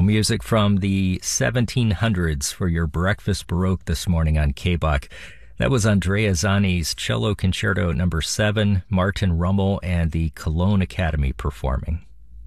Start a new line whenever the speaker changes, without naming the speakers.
music from the 1700s for your breakfast Baroque this morning on K-Buck. That was Andrea Zani's Cello Concerto number 7, Martin Rummel and the Cologne Academy performing.